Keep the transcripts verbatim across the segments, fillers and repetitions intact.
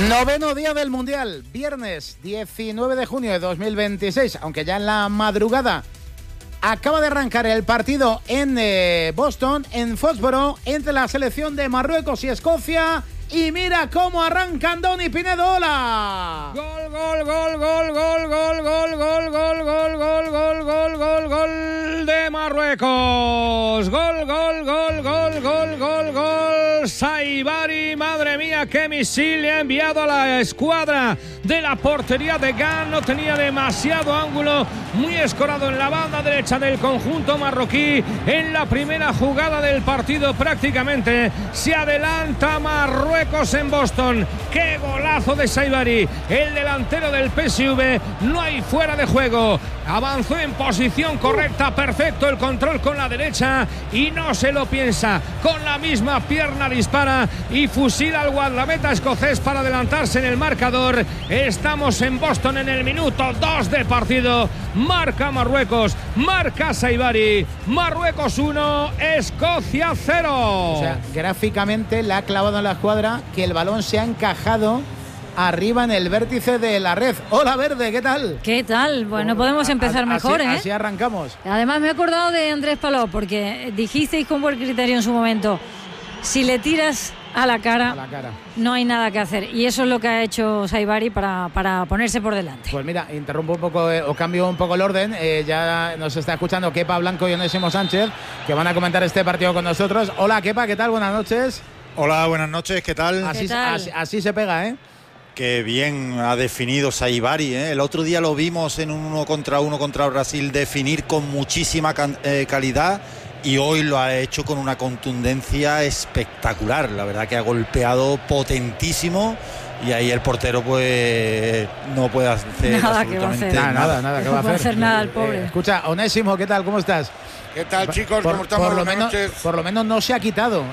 Noveno día del Mundial, viernes diecinueve de junio de dos mil veintiséis, aunque ya en la madrugada acaba de arrancar el partido en eh, Boston, en Foxborough, entre la selección de Marruecos y Escocia. Y mira cómo arranca Andoni Pinedo. ¡Hola! Gol, gol, gol, gol, gol, gol, gol, gol, gol, gol, gol, gol, gol, gol, gol de Marruecos. Gol, gol, gol, gol, gol, gol, gol. Saibari, madre mía, qué misil le ha enviado a la escuadra de la portería de Gant. No tenía demasiado ángulo, muy escorado en la banda derecha del conjunto marroquí. En la primera jugada del partido prácticamente se adelanta Marruecos en Boston. ¡Qué golazo de Saibari! El delantero del P S V, no hay fuera de juego. Avanzó en posición correcta, perfecto el control con la derecha y no se lo piensa. Con la misma pierna dispara y fusila al guardameta escocés para adelantarse en el marcador. Estamos en Boston en el minuto dos de partido. Marca Marruecos, marca Saibari. Marruecos uno, Escocia cero. O sea, gráficamente le ha clavado en la escuadra que el balón se ha encajado arriba en el vértice de la red. Hola, Verde, ¿qué tal? ¿Qué tal? Bueno, podemos empezar a, mejor, así, ¿eh? Así arrancamos. Además me he acordado de Andrés Paló, porque dijisteis con buen criterio en su momento, si le tiras a la cara, a la cara, no hay nada que hacer. Y eso es lo que ha hecho Saibari para, para ponerse por delante. Pues mira, interrumpo un poco eh, o cambio un poco el orden. Eh, ya nos está escuchando Kepa Blanco y Onésimo Sánchez, que van a comentar este partido con nosotros. Hola, Kepa, ¿qué tal? Buenas noches. Hola, buenas noches, ¿qué tal? Así, ¿Qué tal? así, así se pega, ¿eh? Qué bien ha definido Saibari, ¿eh? El otro día lo vimos en un uno contra uno contra Brasil definir con muchísima can- eh, calidad y hoy lo ha hecho con una contundencia espectacular. La verdad que ha golpeado potentísimo y ahí el portero pues no puede hacer nada absolutamente que va a hacer. Nada, nada, nada, ¿qué va a No puede hacer? hacer nada el pobre. Eh, escucha, Onésimo, ¿qué tal? ¿Cómo estás? ¿Qué tal, chicos? Por, ¿Cómo estamos? por lo Buenas menos, noches. por lo menos no se ha quitado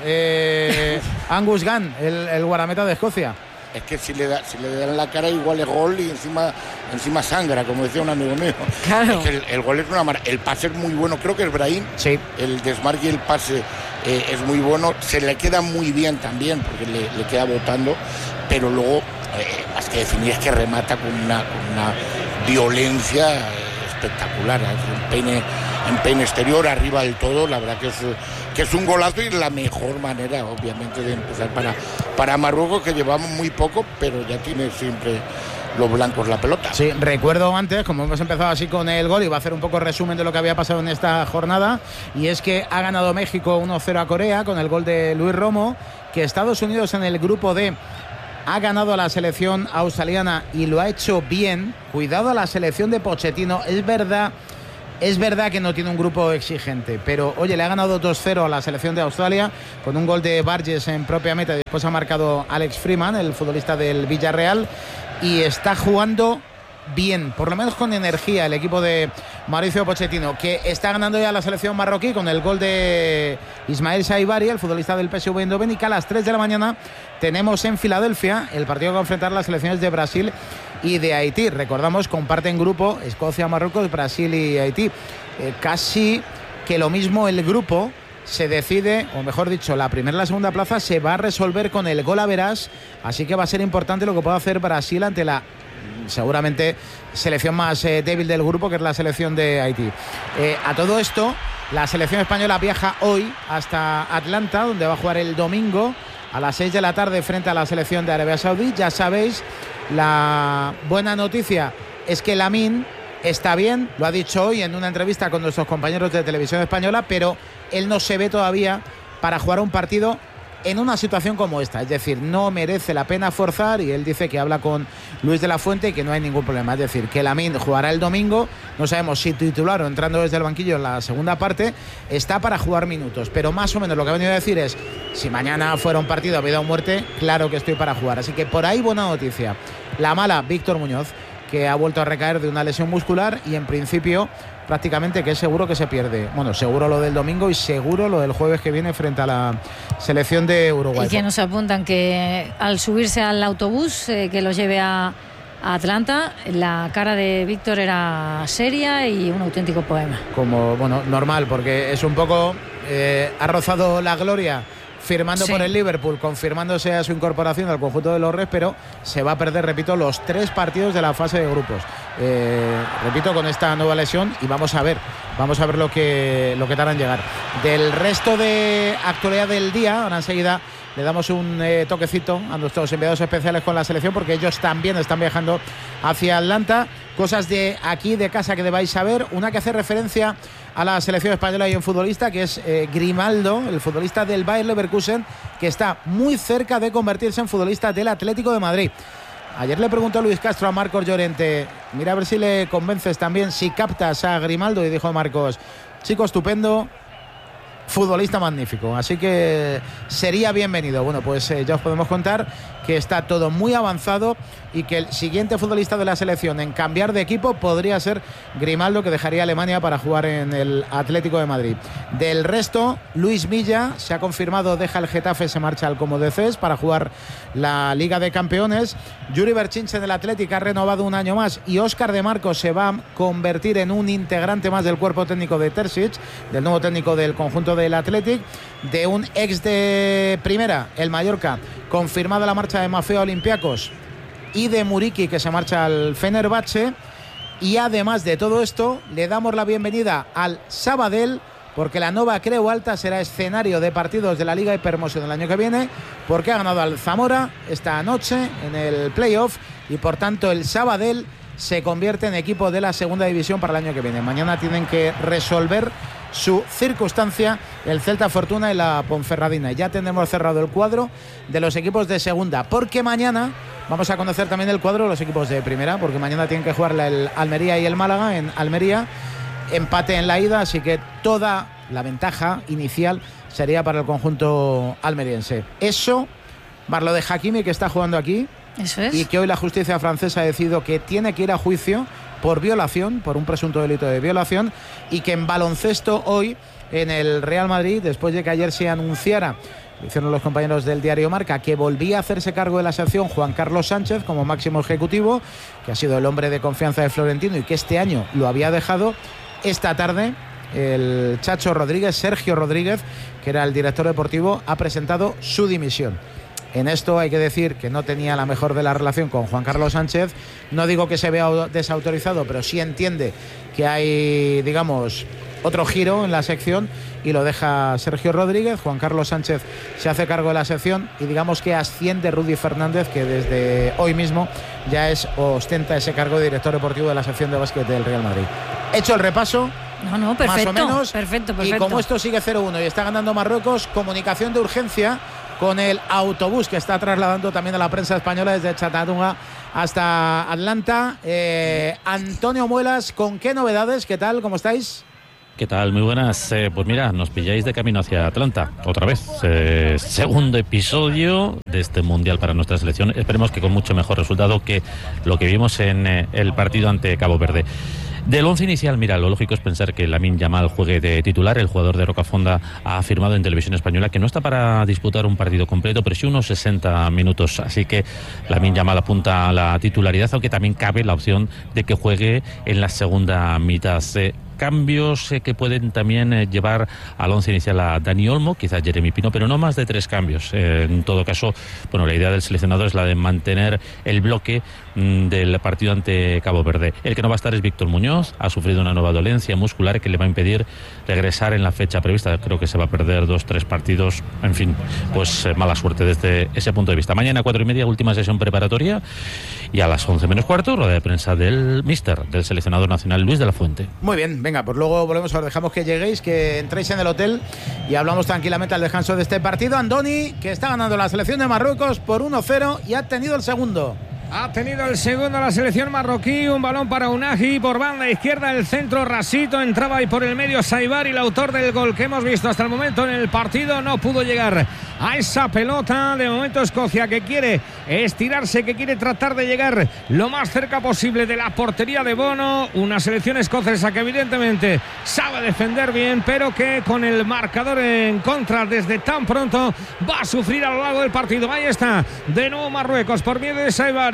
eh, Angus Gunn, el, el guardameta de Escocia. Es que si le, da, si le dan la cara igual es gol y encima encima sangra, como decía un amigo mío. Claro. Es que el, el gol es una mar... El pase es muy bueno, creo que es Brahim. Sí. El desmarque y el pase eh, es muy bueno. Se le queda muy bien también, porque le, le queda botando. Pero luego, eh, más que definir, es que remata con una, con una violencia eh, espectacular. En peine, en peine exterior, arriba del todo. La verdad que es, que es un golazo y la mejor manera, obviamente, de empezar para, para Marruecos, que llevamos muy poco, pero ya tiene siempre los blancos la pelota. Sí, recuerdo antes, como hemos empezado así con el gol, iba a hacer un poco resumen de lo que había pasado en esta jornada, y es que ha ganado México uno cero a Corea con el gol de Luis Romo, que Estados Unidos en el grupo D ha ganado a la selección australiana y lo ha hecho bien. Cuidado a la selección de Pochettino, es verdad... Es verdad que no tiene un grupo exigente, pero oye, le ha ganado dos cero a la selección de Australia con un gol de Barges en propia meta. Después ha marcado Alex Freeman, el futbolista del Villarreal, y está jugando bien, por lo menos con energía, el equipo de Mauricio Pochettino, que está ganando ya la selección marroquí con el gol de Ismael Saibari, el futbolista del P S V Eindhoven. Y que a las tres de la mañana tenemos en Filadelfia el partido que va a enfrentar las selecciones de Brasil y de Haití. Recordamos, comparten grupo Escocia, Marruecos, Brasil y Haití. Eh, casi que lo mismo el grupo se decide, o mejor dicho, la primera y la segunda plaza se va a resolver con el gol a verás, así que va a ser importante lo que pueda hacer Brasil ante la seguramente selección más eh, débil del grupo, que es la selección de Haití. Eh, a todo esto, la selección española viaja hoy hasta Atlanta, donde va a jugar el domingo a las seis de la tarde frente a la selección de Arabia Saudí. Ya sabéis, la buena noticia es que Lamine está bien, lo ha dicho hoy en una entrevista con nuestros compañeros de Televisión Española, pero él no se ve todavía para jugar un partido en una situación como esta, es decir, no merece la pena forzar, y él dice que habla con Luis de la Fuente y que no hay ningún problema, es decir, que Lamine jugará el domingo, no sabemos si titular o entrando desde el banquillo en la segunda parte, está para jugar minutos, pero más o menos lo que ha venido a decir es, si mañana fuera un partido a vida o muerte, claro que estoy para jugar, así que por ahí buena noticia. La mala, Víctor Muñoz, que ha vuelto a recaer de una lesión muscular y en principio prácticamente que es seguro que se pierde. Bueno, seguro lo del domingo y seguro lo del jueves que viene frente a la selección de Uruguay. Y que nos apuntan que al subirse al autobús eh, que los lleve a, a Atlanta, la cara de Víctor era seria y un auténtico poema. Como, bueno, normal, porque es un poco... Eh, ha rozado la gloria firmando Sí. por el Liverpool, confirmándose a su incorporación al conjunto de los Reds, pero se va a perder, repito, los tres partidos de la fase de grupos. Eh, repito, con esta nueva lesión, y vamos a ver, vamos a ver lo que, lo que tardan en llegar. Del resto de actualidad del día, ahora enseguida le damos un eh, toquecito a nuestros enviados especiales con la selección, porque ellos también están viajando hacia Atlanta. Cosas de aquí, de casa, que debáis saber. Una que hace referencia a la selección española y un futbolista, que es eh, Grimaldo, el futbolista del Bayer Leverkusen, que está muy cerca de convertirse en futbolista del Atlético de Madrid. Ayer le preguntó Luis Castro a Marcos Llorente, mira a ver si le convences también, si captas a Grimaldo, y dijo Marcos, chico estupendo, futbolista magnífico, así que sería bienvenido. Bueno, pues eh, ya os podemos contar que está todo muy avanzado y que el siguiente futbolista de la selección en cambiar de equipo podría ser Grimaldo, que dejaría Alemania para jugar en el Atlético de Madrid. Del resto, Luis Milla se ha confirmado, deja el Getafe, se marcha al Como de Ces para jugar la Liga de Campeones. Yuri Berchinche del Atlético ha renovado un año más, y Óscar de Marcos se va a convertir en un integrante más del cuerpo técnico de Terzic, del nuevo técnico del conjunto del Athletic. De un ex de primera, el Mallorca, confirmada la marcha de Mafeo a Olympiacos, y de Muriqui, que se marcha al Fenerbahce. Y además de todo esto, le damos la bienvenida al Sabadell, porque la Nova Creu Alta será escenario de partidos de la Liga Hypermotion el año que viene, porque ha ganado al Zamora esta noche en el playoff, y por tanto el Sabadell se convierte en equipo de la segunda división para el año que viene. Mañana tienen que resolver su circunstancia el Celta Fortuna y la Ponferradina. Ya tendremos cerrado el cuadro de los equipos de segunda, porque mañana vamos a conocer también el cuadro de los equipos de primera, porque mañana tienen que jugar el Almería y el Málaga en Almería, empate en la ida, así que toda la ventaja inicial sería para el conjunto almeriense. Eso, más lo de Hakimi, que está jugando aquí. Eso es. Y que hoy la justicia francesa ha decidido que tiene que ir a juicio por violación, por un presunto delito de violación, y que en baloncesto hoy en el Real Madrid, después de que ayer se anunciara, lo hicieron los compañeros del diario Marca, que volvía a hacerse cargo de la sección Juan Carlos Sánchez como máximo ejecutivo, que ha sido el hombre de confianza de Florentino y que este año lo había dejado. Esta tarde el Chacho Rodríguez, Sergio Rodríguez, que era el director deportivo, ha presentado su dimisión. En esto hay que decir que no tenía la mejor de la relación con Juan Carlos Sánchez. No digo que se vea desautorizado, pero sí entiende que hay, digamos, otro giro en la sección, y lo deja Sergio Rodríguez. Juan Carlos Sánchez se hace cargo de la sección, y digamos que asciende Rudy Fernández, que desde hoy mismo ya es ostenta ese cargo de director deportivo de la sección de básquet del Real Madrid. Hecho el repaso. No, no, perfecto, más o menos. Perfecto, perfecto. Y como esto sigue cero uno y está ganando Marruecos, comunicación de urgencia con el autobús que está trasladando también a la prensa española desde Chattanooga hasta Atlanta. Eh, Antonio Muelas, ¿con qué novedades? ¿Qué tal? ¿Cómo estáis? ¿Qué tal? Muy buenas. Eh, pues mira, nos pilláis de camino hacia Atlanta, otra vez. Eh, segundo episodio de este Mundial para nuestra selección. Esperemos que con mucho mejor resultado que lo que vimos en eh, el partido ante Cabo Verde. Del once inicial, mira, lo lógico es pensar que Lamine Yamal juegue de titular. El jugador de Rocafonda ha afirmado en Televisión Española que no está para disputar un partido completo, pero sí unos sesenta minutos. Así que Lamine Yamal apunta a la titularidad, aunque también cabe la opción de que juegue en la segunda mitad. Eh, cambios eh, que pueden también eh, llevar al once inicial a Dani Olmo, quizás Jeremy Pino, pero no más de tres cambios. Eh, en todo caso, bueno, la idea del seleccionador es la de mantener el bloque mm, del partido ante Cabo Verde. El que no va a estar es Víctor Muñoz, ha sufrido una nueva dolencia muscular que le va a impedir regresar en la fecha prevista. Creo que se va a perder dos, tres partidos. En fin, pues eh, mala suerte desde ese punto de vista. Mañana a cuatro y media, última sesión preparatoria, y a las once menos cuarto, rueda de prensa del míster, del seleccionador nacional Luis de la Fuente. Muy bien, venga, pues luego volvemos, os dejamos que lleguéis, que entréis en el hotel y hablamos tranquilamente al descanso de este partido. Andoni, que está ganando la selección de Marruecos por uno cero y ha tenido el segundo. Ha tenido el segundo la selección marroquí, un balón para Unagi por banda izquierda, el centro Rasito, entraba ahí por el medio Saibari, el autor del gol que hemos visto hasta el momento en el partido, no pudo llegar a esa pelota. De momento Escocia, que quiere estirarse, que quiere tratar de llegar lo más cerca posible de la portería de Bono, una selección escocesa que evidentemente sabe defender bien, pero que con el marcador en contra desde tan pronto va a sufrir a lo largo del partido. Ahí está, de nuevo Marruecos por medio de Saibari,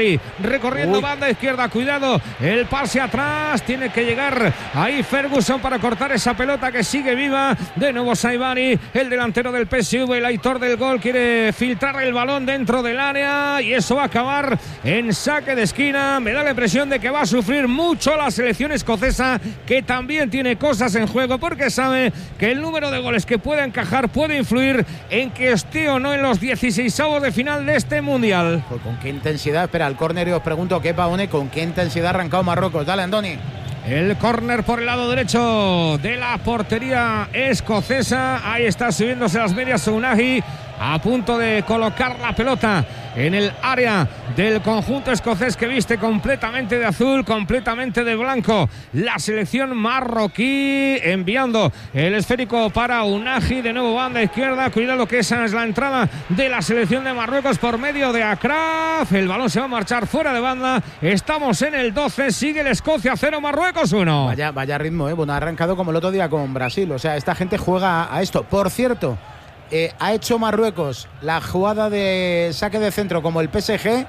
Saibari recorriendo Uy. banda izquierda, cuidado, el pase atrás, tiene que llegar ahí Ferguson para cortar esa pelota que sigue viva. De nuevo Saibari, el delantero del P S V, el autor del gol, quiere filtrar el balón dentro del área y eso va a acabar en saque de esquina. Me da la impresión de que va a sufrir mucho la selección escocesa, que también tiene cosas en juego porque sabe que el número de goles que puede encajar puede influir en que esté o no en los dieciseisavos de final de este mundial. Pues con qué intensidad, espera, al córner y os pregunto, ¿qué Paone? ¿Con qué intensidad ha arrancado Marruecos? Dale, Andoni. El córner por el lado derecho de la portería escocesa. Ahí está subiéndose las medias Unagi, a punto de colocar la pelota en el área del conjunto escocés, que viste completamente de azul, completamente de blanco la selección marroquí, enviando el esférico para Unagi, de nuevo banda izquierda, cuidado que esa es la entrada de la selección de Marruecos por medio de Akraf. El balón se va a marchar fuera de banda, estamos en el doce, sigue el Escocia cero, Marruecos uno. Vaya, vaya ritmo, ¿eh? Bueno, ha arrancado como el otro día con Brasil, o sea, esta gente juega a esto. Por cierto, Eh, ha hecho Marruecos la jugada de saque de centro como el P S G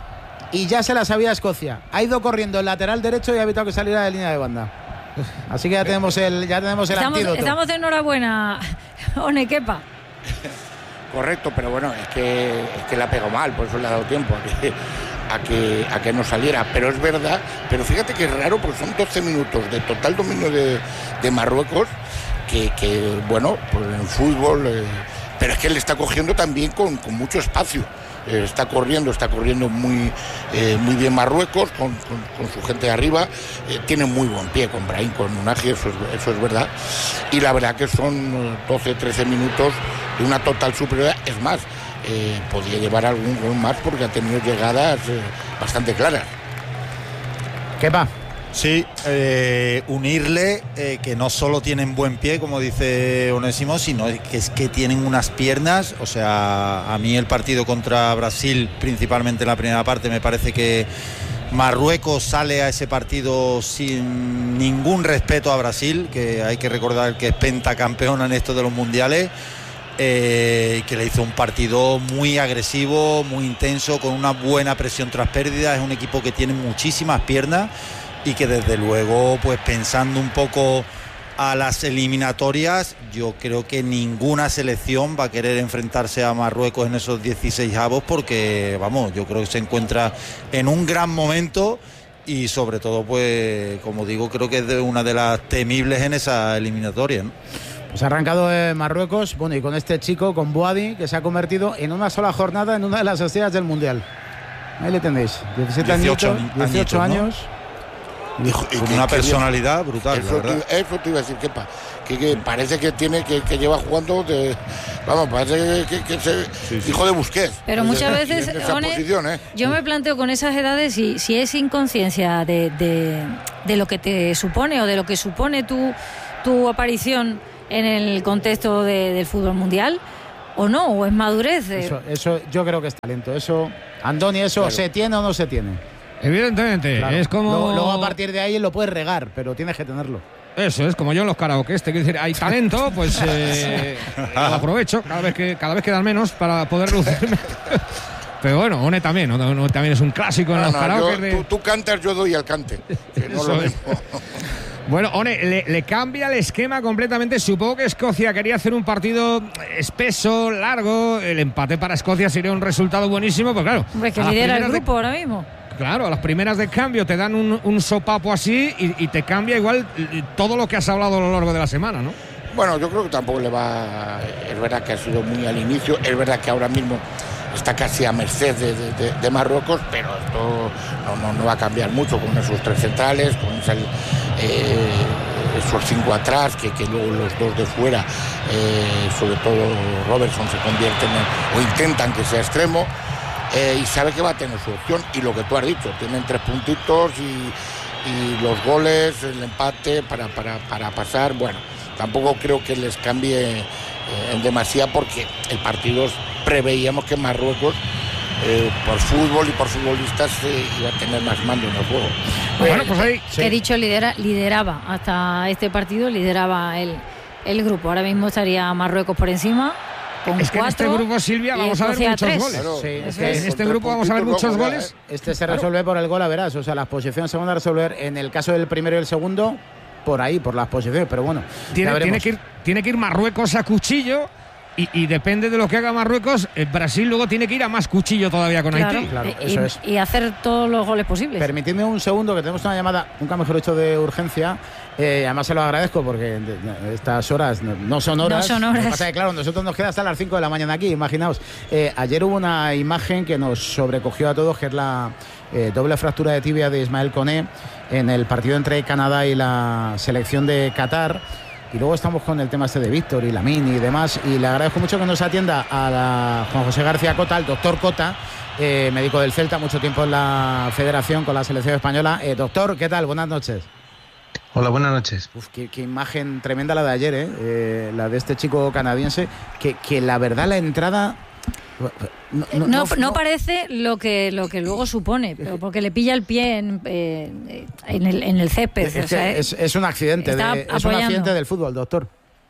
y ya se la sabía Escocia. Ha ido corriendo el lateral derecho y ha evitado que saliera de línea de banda. Así que ya tenemos el, ya tenemos el estamos, antídoto. Estamos de enhorabuena, One Kepa. Correcto, pero bueno, es que, es que la pegó mal, por eso le ha dado tiempo a que, a que, a que no saliera. Pero es verdad, pero fíjate que es raro porque son doce minutos de total dominio de, de Marruecos. Que, que bueno, pues en el fútbol, eh, pero es que le está cogiendo también con, con mucho espacio. Eh, está corriendo, está corriendo muy, eh, muy bien Marruecos, con, con, con su gente de arriba. Eh, tiene muy buen pie con Brahim, con Unagi, eso es, eso es verdad. Y la verdad que son doce, trece minutos de una total superioridad. Es más, eh, podría llevar algún gol más porque ha tenido llegadas eh, bastante claras. ¿Qué va? Sí, eh, unirle eh, que no solo tienen buen pie, como dice Onésimo, sino que es que tienen unas piernas. O sea, a mí el partido contra Brasil, principalmente en la primera parte, me parece que Marruecos sale a ese partido sin ningún respeto a Brasil, que hay que recordar que es pentacampeona en esto de los mundiales. Eh, que le hizo un partido muy agresivo, muy intenso, con una buena presión tras pérdidas. Es un equipo que tiene muchísimas piernas y que desde luego, pues pensando un poco a las eliminatorias, yo creo que ninguna selección va a querer enfrentarse a Marruecos en esos dieciseisavos, porque vamos, yo creo que se encuentra en un gran momento y sobre todo, pues como digo, creo que es de una de las temibles en esa eliminatoria, ¿no? Pues ha arrancado eh, Marruecos, bueno, y con este chico, con Boadi, que se ha convertido en una sola jornada en una de las estrellas del Mundial. Ahí le tenéis, diecisiete dieciocho, añitos, dieciocho años. ¿no? Y, y con una personalidad bien brutal, eso, la verdad. Te, eso te iba a decir, que, que, que parece que tiene que, que lleva jugando de, vamos, parece que, que se sí, sí. hijo de Busquets. Pero muchas veces, One, posición, ¿eh? yo me planteo con esas edades si, si es inconsciencia de, de, de lo que te supone o de lo que supone tu, tu aparición en el contexto de, del fútbol mundial, o no, o es madurez. De... Eso, eso yo creo que es talento. Eso, Andoni, eso claro. ¿Se tiene o no se tiene? Evidentemente, claro. Es como... Luego, luego a partir de ahí lo puedes regar, pero tienes que tenerlo. Eso es como yo en los karaoke, te quiero decir, hay talento, pues eh, lo aprovecho cada vez que cada vez quedan menos para poder lucirme. Pero bueno, One también, ¿no? One también es un clásico en no, los no, karaoke. De... Tú, tú cantas, yo doy al cante. Que no lo mismo. Bueno, One, le, le cambia el esquema completamente. Supongo que Escocia quería hacer un partido espeso, largo. El empate para Escocia sería un resultado buenísimo, pues claro. Hombre, que lidera el grupo de... ahora mismo. Claro, a las primeras de cambio te dan un, un sopapo así y, y te cambia igual todo lo que has hablado a lo largo de la semana, ¿no? Bueno, yo creo que tampoco le va... Es verdad que ha sido muy al inicio, es verdad que ahora mismo está casi a merced de, de, de, de Marruecos, pero esto no, no, no va a cambiar mucho con esos tres centrales, con esa, eh, esos cinco atrás, que, que luego los dos de fuera, eh, sobre todo Robertson, se convierten en, o intentan que sea extremo. Eh, y sabe que va a tener su opción, y lo que tú has dicho, tienen tres puntitos y, y los goles, el empate para, para, para pasar. Bueno, tampoco creo que les cambie eh, en demasía, porque el partido preveíamos que Marruecos eh, por fútbol y por futbolistas eh, iba a tener más mando en el juego. Bueno, pues ahí sí. He dicho lidera, lideraba hasta este partido, lideraba el, el grupo. Ahora mismo estaría Marruecos por encima con es que cuatro. En este grupo, Silvia, vamos a ver muchos tres. goles. Claro. Sí, es Es que que en este grupo vamos a ver muchos goles. Este se resuelve por el gol a verás. O sea, las posiciones se van a resolver en el caso del primero y el segundo por ahí, por las posiciones. Pero bueno, tiene, tiene, que, ir, tiene que ir Marruecos a cuchillo. Y, y depende de lo que haga Marruecos, eh, Brasil luego tiene que ir a más cuchillo todavía con claro, Haití. Claro, y, eso es. y hacer todos los goles posibles. Permitidme un segundo, que tenemos una llamada, nunca mejor hecho, de urgencia. Eh, además se lo agradezco porque estas horas no, no son horas. No son horas. Lo que pasa es que, claro, nosotros nos queda hasta las cinco de la mañana aquí, imaginaos. Eh, ayer hubo una imagen que nos sobrecogió a todos, que es la eh, doble fractura de tibia de Ismael Koné en el partido entre Canadá y la selección de Qatar. Y luego estamos con el tema este de Víctor y Lamine y demás. Y le agradezco mucho que nos atienda a la Juan José García Cota, el doctor Cota, eh, médico del Celta, mucho tiempo en la federación con la selección española. Eh, doctor, ¿qué tal? Buenas noches. Hola, buenas noches. Uf, qué, qué imagen tremenda la de ayer, ¿eh? Eh, la de este chico canadiense, que, que la verdad la entrada... No, no, no, no parece lo que lo que luego supone, pero porque le pilla el pie en, eh, en, el, en el césped. Es, o sea, es, es un accidente, de, es un accidente del fútbol, doctor.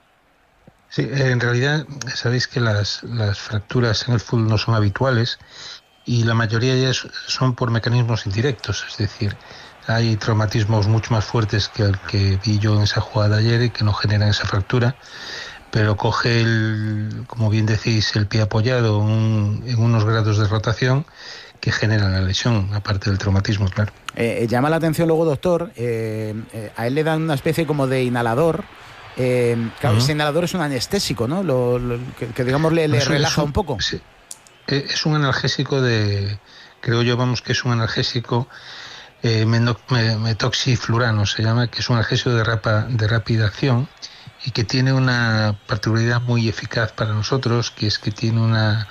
Sí, en realidad sabéis que las, las fracturas en el fútbol no son habituales y la mayoría de ellas son por mecanismos indirectos, es decir, hay traumatismos mucho más fuertes que el que vi yo en esa jugada ayer y que no generan esa fractura. Pero coge, el, como bien decís, el pie apoyado en, un, en unos grados de rotación que generan la lesión, aparte del traumatismo, claro. Eh, llama la atención luego, doctor, eh, eh, a él le dan una especie como de inhalador. Eh, claro, uh-huh. Ese inhalador es un anestésico, ¿no? Lo, lo, que, que digamos le, le relaja un, un poco. Sí, es un analgésico de, creo yo, vamos, que es un analgésico eh, metoxiflurano, se llama, que es un analgésico de, rapa, de rápida acción, y que tiene una particularidad muy eficaz para nosotros, que es que tiene una,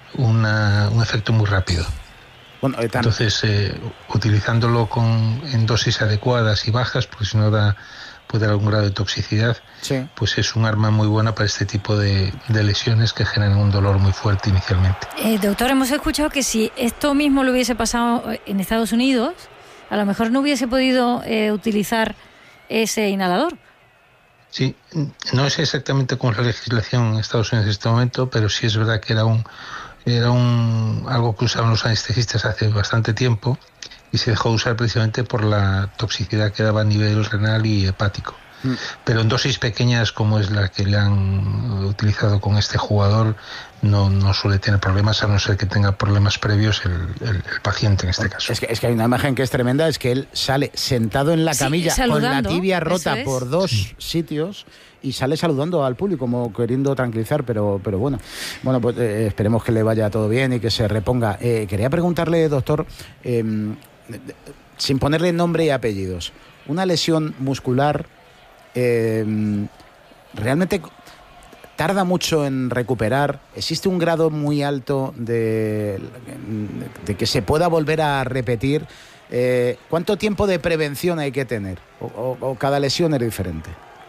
una un efecto muy rápido. Bueno, eh, Entonces, eh, utilizándolo con, en dosis adecuadas y bajas, porque si no da, puede dar algún grado de toxicidad, sí. Pues es un arma muy buena para este tipo de, de lesiones que generan un dolor muy fuerte inicialmente. Eh, doctor, hemos escuchado que si esto mismo lo hubiese pasado en Estados Unidos, a lo mejor no hubiese podido eh, utilizar ese inhalador. Sí, no es exactamente como la legislación en Estados Unidos en este momento, pero sí es verdad que era un era un algo que usaban los anestesistas hace bastante tiempo y se dejó de usar precisamente por la toxicidad que daba a nivel renal y hepático. Mm. Pero en dosis pequeñas como es la que le han utilizado con este jugador no, no suele tener problemas, a no ser que tenga problemas previos el, el, el paciente en este caso. Es que, es que hay una imagen que es tremenda, es que él sale sentado en la camilla sí, con la tibia rota es. por dos sí. sitios y sale saludando al público como queriendo tranquilizar, pero, pero bueno, bueno pues eh, esperemos que le vaya todo bien y que se reponga. Eh, quería preguntarle, doctor, eh, sin ponerle nombre y apellidos, una lesión muscular eh, realmente tarda mucho en recuperar. ¿Existe un grado muy alto de, de que se pueda volver a repetir? Eh, ¿Cuánto tiempo de prevención hay que tener? ¿O, o, o cada lesión es diferente?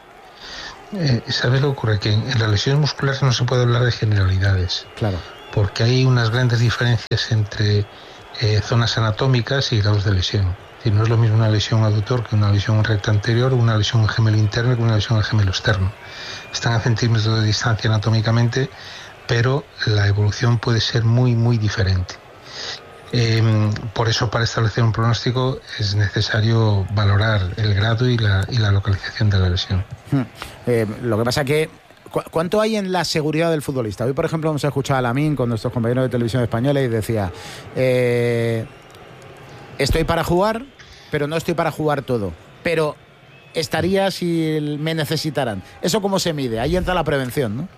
Eh, ¿Sabes lo que ocurre? Que en, en las lesiones musculares no se puede hablar de generalidades. Claro. Porque hay unas grandes diferencias entre eh, zonas anatómicas y grados de lesión. Y no es lo mismo una lesión aductor que una lesión en recto anterior, una lesión en gemelo interno que una lesión en gemelo externo. Están a centímetros de distancia anatómicamente, pero la evolución puede ser muy, muy diferente. Eh, por eso, para establecer un pronóstico es necesario valorar el grado y la, y la localización de la lesión. Hmm. Eh, lo que pasa que ¿cu- ¿cuánto hay en la seguridad del futbolista? Hoy, por ejemplo, hemos escuchado a Lamine con nuestros compañeros de televisión española y decía eh, estoy para jugar, pero no estoy para jugar todo. Pero estaría si me necesitaran. ¿Eso cómo se mide? Ahí entra la prevención, ¿no?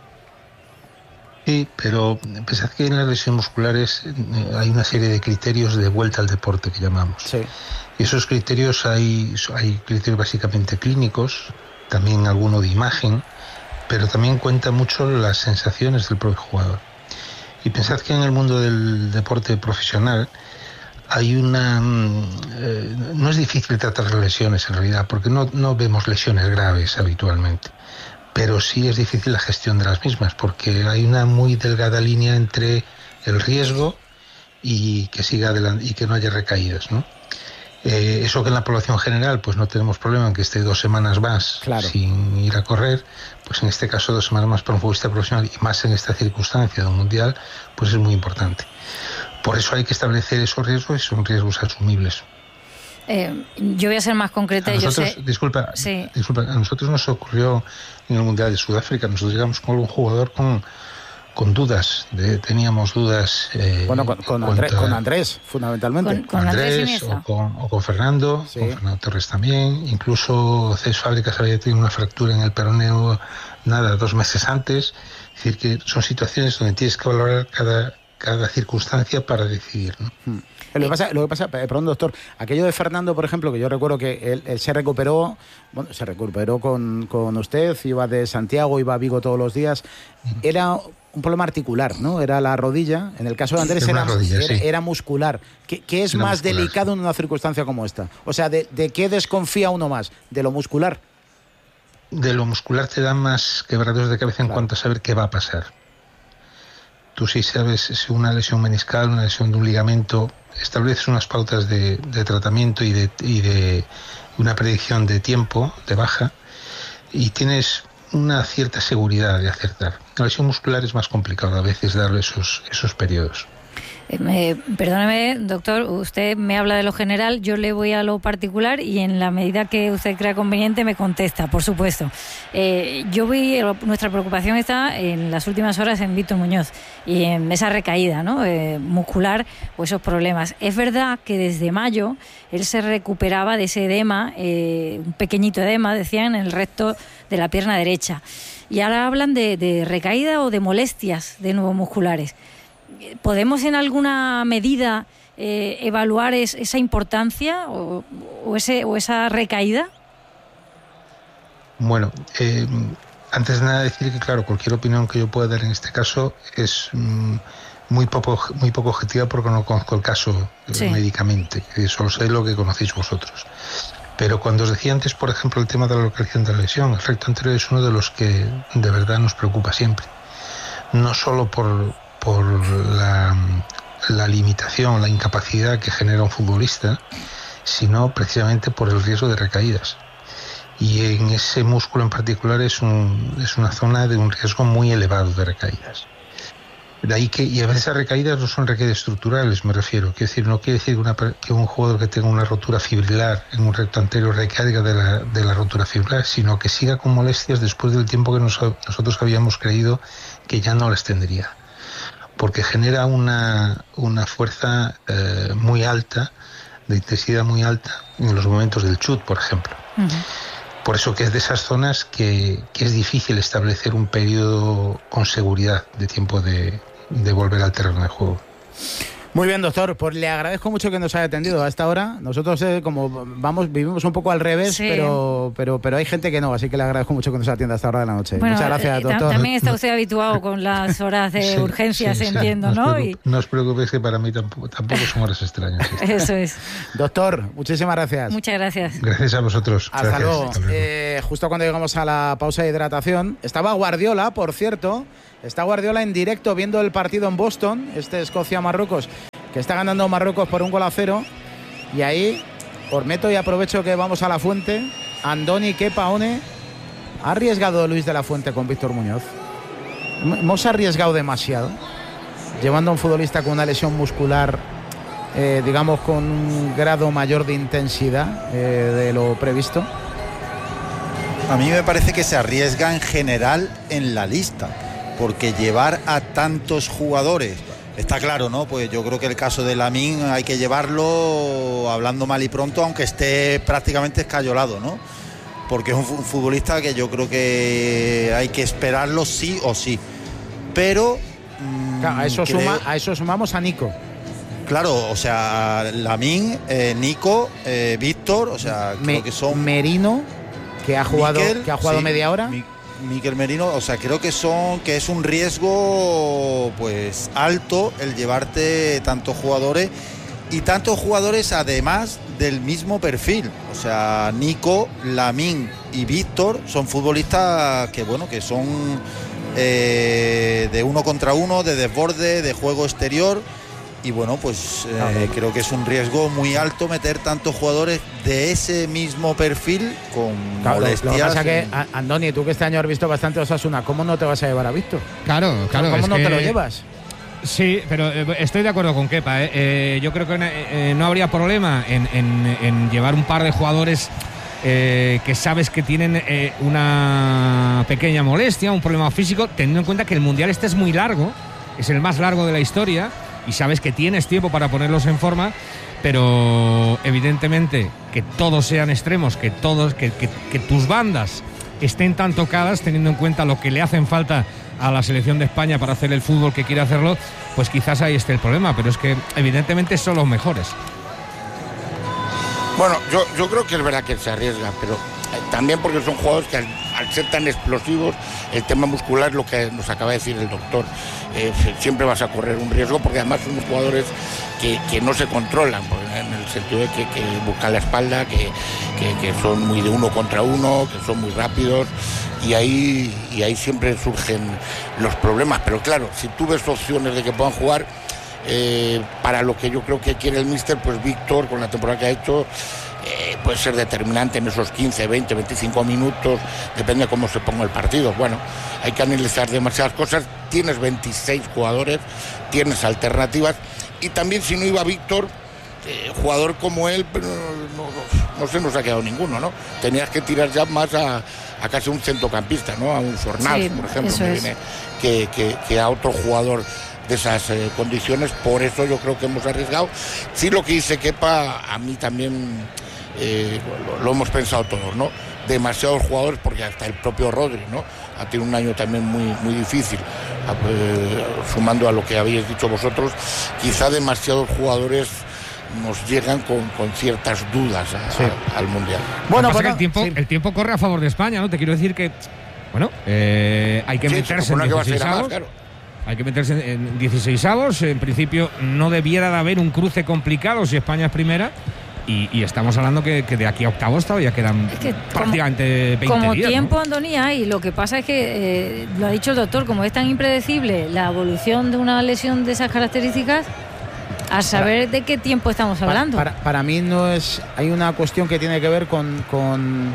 Sí, pero pensad que en las lesiones musculares hay una serie de criterios de vuelta al deporte que llamamos. Sí. Y esos criterios hay, hay criterios básicamente clínicos, también alguno de imagen, pero también cuenta mucho las sensaciones del propio jugador. Y pensad que en el mundo del deporte profesional hay una... Eh, no es difícil tratar las lesiones en realidad, porque no, no vemos lesiones graves habitualmente. Pero sí es difícil la gestión de las mismas, porque hay una muy delgada línea entre el riesgo y que siga adelante y que no haya recaídas, ¿no? Eh, eso que en la población general pues no tenemos problema en que esté dos semanas más claro. sin ir a correr, pues en este caso dos semanas más para un futbolista profesional y más en esta circunstancia de un mundial, pues es muy importante. Por eso hay que establecer esos riesgos y son riesgos asumibles. Eh, yo voy a ser más concreta. A nosotros, yo sé... disculpa, sí. disculpa, a nosotros nos ocurrió en el Mundial de Sudáfrica, nosotros llegamos con algún jugador con, con dudas, de, teníamos dudas. Eh, bueno, con, con, Andrés, con Andrés, fundamentalmente. Con, con Andrés, Andrés o, con, o con Fernando, sí. con Fernando Torres también. Incluso Cés Fábricas había tenido una fractura en el peroneo, nada, dos meses antes. Es decir, que son situaciones donde tienes que valorar cada, cada circunstancia para decidir, ¿no? Hmm. Lo que pasa, lo que pasa, perdón, doctor, aquello de Fernando, por ejemplo, que yo recuerdo que él, él se recuperó, bueno, se recuperó con, con usted, iba de Santiago, iba a Vigo todos los días, era un problema articular, ¿no? Era la rodilla, en el caso de Andrés era, rodilla, era, sí. era muscular. ¿Qué, qué es era más muscular, delicado en una circunstancia como esta? O sea, ¿de, ¿de qué desconfía uno más? ¿De lo muscular? De lo muscular te dan más quebraderos de cabeza en claro. cuanto a saber qué va a pasar. Tú sí sabes si una lesión meniscal, una lesión de un ligamento, estableces unas pautas de, de tratamiento y de, y de una predicción de tiempo, de baja, y tienes una cierta seguridad de acertar. La lesión muscular es más complicado a veces darle esos, esos periodos. Eh, perdóneme, doctor, usted me habla de lo general, yo le voy a lo particular y en la medida que usted crea conveniente me contesta, por supuesto. Eh, yo vi, nuestra preocupación está en las últimas horas en Víctor Muñoz y en esa recaída, ¿no? eh, muscular o esos problemas. Es verdad que desde mayo él se recuperaba de ese edema, eh, un pequeñito edema, decían, en el resto de la pierna derecha. Y ahora hablan de, de recaída o de molestias de nuevo musculares. ¿Podemos en alguna medida eh, evaluar es, esa importancia o, o, ese, o esa recaída? Bueno, eh, antes de nada decir que claro, cualquier opinión que yo pueda dar en este caso es mm, muy poco muy poco objetiva porque no conozco el caso sí. médicamente, solo sé lo que conocéis vosotros. Pero cuando os decía antes, por ejemplo, el tema de la localización de la lesión, el recto anterior es uno de los que de verdad nos preocupa siempre. No solo por, por la, la limitación, la incapacidad que genera un futbolista, sino precisamente por el riesgo de recaídas. Y en ese músculo en particular es, un, es una zona de un riesgo muy elevado de recaídas. De ahí que, y a veces las recaídas no son recaídas estructurales, me refiero. Quiero decir, no quiere decir una, que un jugador que tenga una rotura fibrilar en un recto anterior recaiga de la, de la rotura fibrilar, sino que siga con molestias después del tiempo que nos, nosotros habíamos creído que ya no las tendría. Porque genera una, una fuerza eh, muy alta, de intensidad muy alta, en los momentos del chut, por ejemplo. Uh-huh. Por eso que es de esas zonas que, que es difícil establecer un periodo con seguridad de tiempo de, de volver al terreno de juego. Muy bien, doctor, pues le agradezco mucho que nos haya atendido a esta hora. Nosotros eh, como vamos vivimos un poco al revés, sí. pero, pero pero hay gente que no, así que le agradezco mucho que nos atienda a esta hora de la noche. Bueno, muchas gracias, eh, doctor. También está usted habituado con las horas de sí, urgencias, sí, entiendo, no, ¿no? Os y... no os preocupéis que para mí tampoco, tampoco son horas extrañas. Eso es. Doctor, muchísimas gracias. Muchas gracias. Gracias a vosotros. Hasta gracias. luego. Hasta luego. Eh, justo cuando llegamos a la pausa de hidratación, estaba Guardiola, por cierto, está Guardiola en directo viendo el partido en Boston, este Escocia-Marruecos, que está ganando Marruecos por un gol a cero. Y ahí os meto y aprovecho que vamos a la fuente. Andoni Kepa One. ¿Ha arriesgado Luis de la Fuente con Víctor Muñoz? ¿Hemos arriesgado demasiado? Llevando a un futbolista con una lesión muscular, eh, digamos, con un grado mayor de intensidad eh, de lo previsto. A mí me parece que se arriesga en general en la lista, porque llevar a tantos jugadores... Está claro, ¿no? Pues yo creo que el caso de Lamine hay que llevarlo hablando mal y pronto, aunque esté prácticamente escayolado, ¿no? Porque es un futbolista que yo creo que hay que esperarlo sí o sí. Pero... Mmm, claro, a, eso creo... suma, a eso sumamos a Nico. Claro, o sea, Lamine, eh, Nico, eh, Víctor, o sea, Me, creo que son... Merino, que ha jugado, Miquel, que ha jugado sí, media hora. Mi... Miquel Merino, o sea, creo que son que es un riesgo pues alto el llevarte tantos jugadores y tantos jugadores además del mismo perfil. O sea, Nico, Lamine y Víctor son futbolistas que bueno, que son eh, de uno contra uno, de desborde, de juego exterior y bueno, pues eh, creo que es un riesgo muy alto meter tantos jugadores de ese mismo perfil con claro, molestias. Lo que pasa es que, Andoni, tú que este año has visto bastante Osasuna, ¿cómo no te vas a llevar a Víctor? Claro, claro. ¿Cómo es no que... te lo llevas? Sí, pero eh, estoy de acuerdo con Kepa. Eh. Eh, yo creo que eh, no habría problema en, en, en llevar un par de jugadores eh, que sabes que tienen eh, una pequeña molestia, un problema físico, teniendo en cuenta que el Mundial este es muy largo, es el más largo de la historia, y sabes que tienes tiempo para ponerlos en forma, pero evidentemente que todos sean extremos, que todos, que, que, que tus bandas estén tan tocadas, teniendo en cuenta lo que le hacen falta a la selección de España para hacer el fútbol que quiere hacerlo, pues quizás ahí esté el problema, pero es que evidentemente son los mejores. Bueno, yo, yo creo que es verdad que se arriesga, pero también porque son jugadores que al, al ser tan explosivos, el tema muscular es lo que nos acaba de decir el doctor. Eh, siempre vas a correr un riesgo porque además son jugadores que, que no se controlan, en el sentido de que, que buscan la espalda, que, que, que son muy de uno contra uno, que son muy rápidos, y ahí, y ahí siempre surgen los problemas. Pero claro, si tú ves opciones de que puedan jugar, eh, para lo que yo creo que quiere el míster, pues Víctor, con la temporada que ha hecho, Eh, puede ser determinante en esos quince, veinte, veinticinco minutos, depende de cómo se ponga el partido. Bueno, hay que analizar demasiadas cosas, tienes veintiséis jugadores, tienes alternativas, y también si no iba Víctor, eh, jugador como él, pero no, no, no se nos ha quedado ninguno, ¿no? Tenías que tirar ya más a, a casi un centrocampista, ¿no? A un Fornals, sí, por ejemplo, me viene, que, que, que a otro jugador de esas eh, condiciones. Por eso yo creo que hemos arriesgado. Sí, lo que dice Kepa, a mí también eh, lo, lo hemos pensado todos, ¿no? Demasiados jugadores, porque hasta el propio Rodri, ¿no? Ha tenido un año también muy, muy difícil, eh, sumando a lo que habéis dicho vosotros, quizá demasiados jugadores nos llegan con, con ciertas dudas a, sí. a, al Mundial. Bueno, pues el tiempo, sí. el tiempo corre a favor de España, ¿no? Te quiero decir que, bueno, eh, hay que sí, meterse en dieciseisavos. Claro. Hay que meterse en dieciseisavos. En principio no debiera de haber un cruce complicado si España es primera. Y, y estamos hablando que, que de aquí a octavos todavía quedan es que prácticamente como, veinte como días. Como tiempo, ¿no? Andonía, y lo que pasa es que, eh, lo ha dicho el doctor, como es tan impredecible la evolución de una lesión de esas características, a saber para, de qué tiempo estamos hablando. Para, para, para mí no es... Hay una cuestión que tiene que ver con, con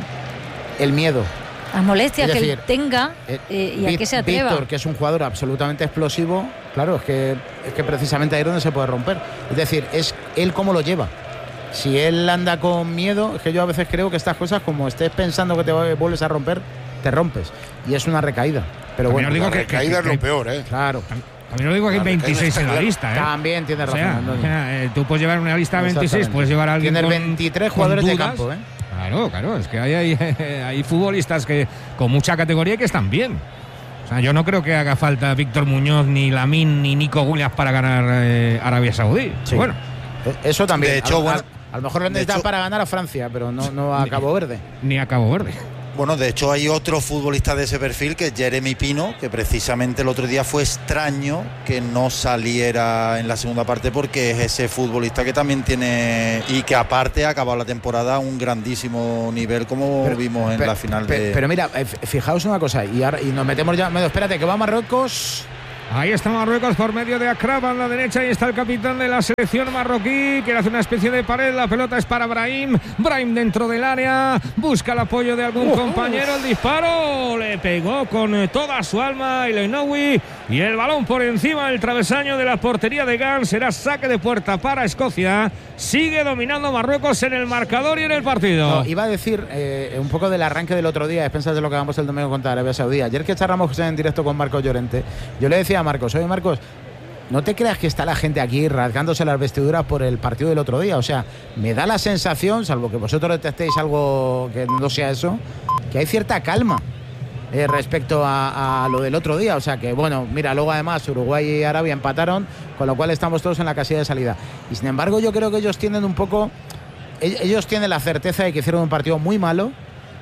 el miedo. Las molestias es decir, que él tenga eh, y a qué se atreva. Víctor, que es un jugador absolutamente explosivo, claro, es que, es que precisamente ahí es donde se puede romper. Es decir, es él cómo lo lleva. Si él anda con miedo, es que yo a veces creo que estas cosas, como estés pensando que te vuelves a romper, te rompes. Y es una recaída. Pero bueno, digo la que, recaída que, que, es lo peor, ¿eh? Claro. También lo digo que hay veintiséis en la lista, ¿eh? También tienes razón. O sea, eh, tú puedes llevar una lista de veintiséis, puedes llevar a alguien Tienes con, veintitrés jugadores de campo, ¿eh? Claro, claro, es que hay, hay, hay futbolistas que con mucha categoría que están bien. O sea, yo no creo que haga falta Víctor Muñoz, ni Lamine, ni Nico Williams para ganar eh, Arabia Saudí. Sí. Bueno, eso también. De hecho, a, bueno, a, a lo mejor lo necesitan para ganar a Francia, pero no, no a Cabo Verde. Ni a Cabo Verde. Bueno, de hecho hay otro futbolista de ese perfil, que es Jeremy Pino, que precisamente el otro día fue extraño que no saliera en la segunda parte, porque es ese futbolista que también tiene, y que aparte ha acabado la temporada a un grandísimo nivel, como pero, vimos en pero, la final pero, de... Pero mira, fijaos una cosa, y, ahora, y nos metemos ya... Espérate, que va Marruecos... Ahí está Marruecos por medio de Akrab a la derecha. Ahí está el capitán de la selección marroquí, que hace una especie de pared. La pelota es para Brahim. Brahim dentro del área. Busca el apoyo de algún uh, compañero. El disparo le pegó con toda su alma El Ainaoui. Y el balón por encima del travesaño de la portería de Gans. Será saque de puerta para Escocia. Sigue dominando Marruecos en el marcador y en el partido. No, iba a decir eh, un poco del arranque del otro día. Expensas de lo que hagamos el domingo contra Arabia Saudí. Ayer que charlamos en directo con Marcos Llorente, yo le decía a Marcos, oye Marcos, no te creas que está la gente aquí rasgándose las vestiduras por el partido del otro día. O sea, me da la sensación, salvo que vosotros detectéis algo que no sea eso, que hay cierta calma eh, respecto a, a lo del otro día. O sea que, bueno, mira, luego además Uruguay y Arabia empataron, con lo cual estamos todos en la casilla de salida. Y sin embargo yo creo que ellos tienen un poco, ellos tienen la certeza de que hicieron un partido muy malo,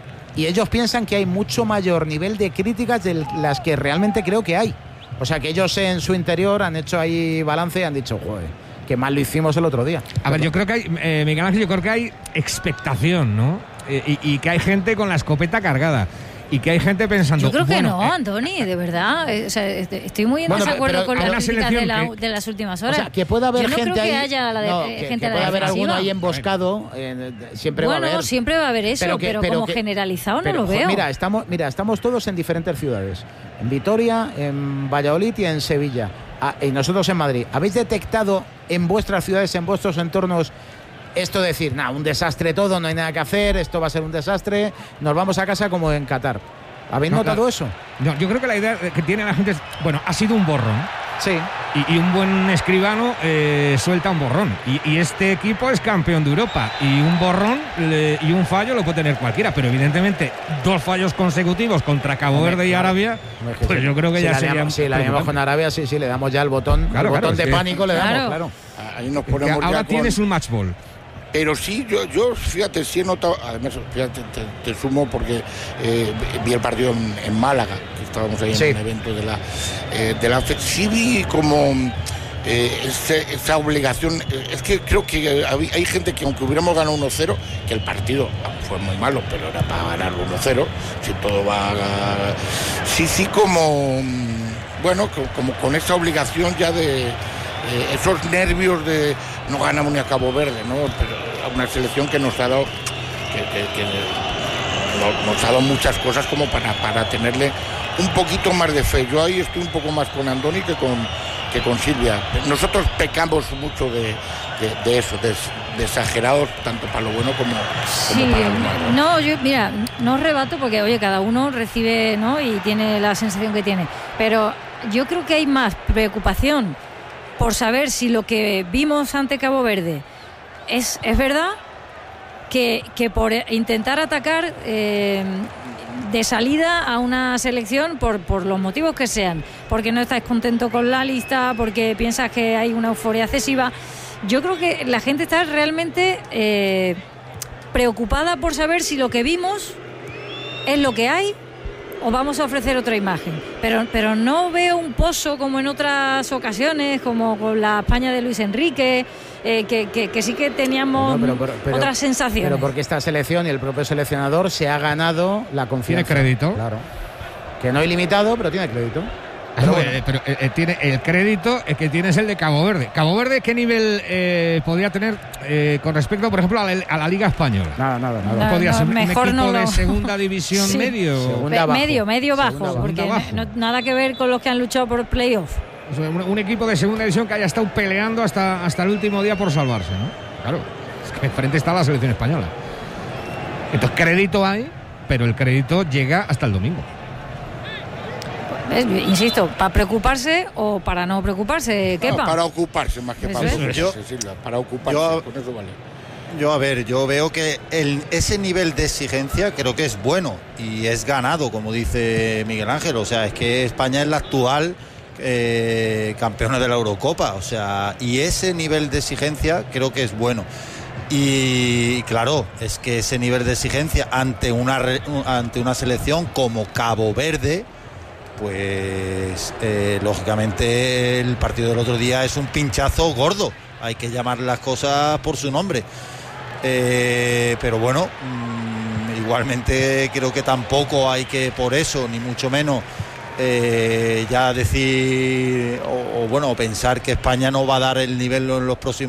y ellos piensan que hay mucho mayor nivel de críticas de las que realmente creo que hay. O sea que ellos en su interior han hecho ahí balance y han dicho, joder, qué mal lo hicimos el otro día. A ver, yo creo que hay, eh, Miguel Ángel, yo creo que hay expectación, ¿no? Eh, y, y que hay gente con la escopeta cargada. y que hay gente pensando... Yo creo que bueno, no, eh, Antoni, de verdad. O sea, estoy muy en Bueno, desacuerdo pero- con pero las una críticas de, la- selección que- de las últimas horas. O sea, que pueda haber Yo no gente creo que ahí. haya la de, no, eh, que, gente que a la pueda haber defensiva. alguno ahí emboscado. eh, siempre bueno, va a haber. siempre va a haber eso, pero, que- como que- generalizado pero, no lo jo, veo. Mira estamos, mira, estamos todos en diferentes ciudades. En Vitoria, en Valladolid y en Sevilla. Ah, y nosotros en Madrid. ¿Habéis detectado en vuestras ciudades, en vuestros entornos, esto de decir, nada, un desastre todo, no hay nada que hacer, esto va a ser un desastre, nos vamos a casa como en Qatar? ¿Habéis No, notado claro. eso? No, yo creo que la idea que tiene la gente es, bueno, ha sido un borrón. Sí. Y, y un buen escribano eh, suelta un borrón. Y, y este equipo es campeón de Europa. Y un borrón le- y un fallo lo puede tener cualquiera. Pero evidentemente, dos fallos consecutivos contra Cabo Hombre, Verde y claro. Arabia, Hombre, que pues sí. yo creo que Si ya la sería. liamos- Si la liamos con Arabia, sí, sí, le damos ya el botón, Claro, el claro, botón es de que- pánico, le damos, Claro. claro. Ahí nos Que ponemos ahora ya con- tienes un match ball. Pero sí, yo, yo fíjate, sí he notado, además, fíjate, te, te sumo porque eh, vi el partido en, en Málaga, que estábamos ahí Sí. en un evento de la eh, de la F E D. Sí vi como eh, ese- esa obligación, eh, es que creo que hay, hay gente que aunque hubiéramos ganado uno cero, que el partido fue muy malo, pero era para ganar uno cero, si todo va a... Sí, sí, como, mm, bueno, co- como con esa obligación ya de... Eh, esos nervios de no ganamos ni a Cabo Verde, ¿no? Pero a una selección que nos ha dado que, que- que no- nos ha dado muchas cosas como para, para tenerle un poquito más de fe. Yo ahí estoy un poco más con Andoni que con que con Silvia. Nosotros pecamos mucho de, de- de eso, de, de exagerados tanto para lo bueno como, como Sí, para lo malo. no, yo, mira, no rebato porque, oye, cada uno recibe, ¿no? Y tiene la sensación que tiene. Pero yo creo que hay más preocupación por saber si lo que vimos ante Cabo Verde es, es verdad que, que por intentar atacar eh, de salida a una selección por, por los motivos que sean, porque no estás contento con la lista, porque piensas que hay una euforia excesiva. Yo creo que la gente está realmente eh, preocupada por saber si lo que vimos es lo que hay o vamos a ofrecer otra imagen. Pero, pero no veo un pozo como en otras ocasiones, como con la España de Luis Enrique, eh, que, que, que sí que teníamos No, pero- pero- pero- otras sensaciones. Pero porque esta selección y el propio seleccionador se ha ganado la confianza. Tiene crédito. Claro. Que no ilimitado, pero tiene crédito. Pero bueno. Eh, pero, eh, eh, tiene el crédito eh, que tiene es el de Cabo Verde. Cabo Verde, ¿qué nivel eh, podría tener eh, con respecto, por ejemplo, a la, a la Liga Española? Nada, nada, nada. No, ¿Podría no, ser un mejor equipo no de lo- segunda división Sí. medio? Segunda Ve- abajo. medio, medio bajo, Segunda abajo. porque Segunda abajo. no- nada que ver con los que han luchado por playoff. O sea, un, un equipo de segunda división que haya estado peleando hasta, hasta el último día por salvarse, ¿no? Claro, es que enfrente está la selección española. Entonces, crédito hay, pero el crédito llega hasta el domingo. ¿Ves? Insisto, ¿para preocuparse o para no preocuparse? No, Kepa. para ocuparse más que Eso para es. preocuparse, Silvia, para ocuparse, Yo- con eso vale. Yo, a ver, yo veo que el- ese nivel de exigencia creo que es bueno y es ganado, como dice Miguel Ángel. O sea, es que España es la actual eh, campeona de la Eurocopa. O sea, y ese nivel de exigencia creo que es bueno. Y claro, es que ese nivel de exigencia ante una, re- ante una selección como Cabo Verde, pues eh, lógicamente el partido del otro día es un pinchazo gordo. Hay que llamar las cosas por su nombre. Eh, pero bueno, mmm, igualmente creo que tampoco hay que por eso, ni mucho menos, eh, ya decir o, o bueno, pensar que España no va a dar el nivel en los próximos